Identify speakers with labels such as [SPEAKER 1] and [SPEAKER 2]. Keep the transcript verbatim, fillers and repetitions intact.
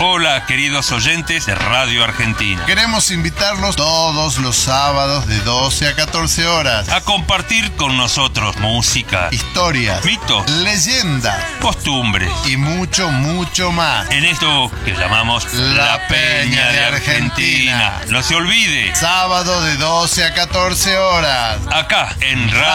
[SPEAKER 1] Hola, queridos oyentes de Radio Argentina.
[SPEAKER 2] Queremos invitarlos todos los sábados de doce a catorce horas
[SPEAKER 1] A compartir con nosotros música,
[SPEAKER 2] historias,
[SPEAKER 1] mitos,
[SPEAKER 2] leyendas
[SPEAKER 1] costumbres
[SPEAKER 2] y mucho, mucho más.
[SPEAKER 1] en esto que llamamos
[SPEAKER 2] La Peña de Argentina.
[SPEAKER 1] No se olvide,
[SPEAKER 2] Sábado de doce a catorce horas.
[SPEAKER 1] acá en Radio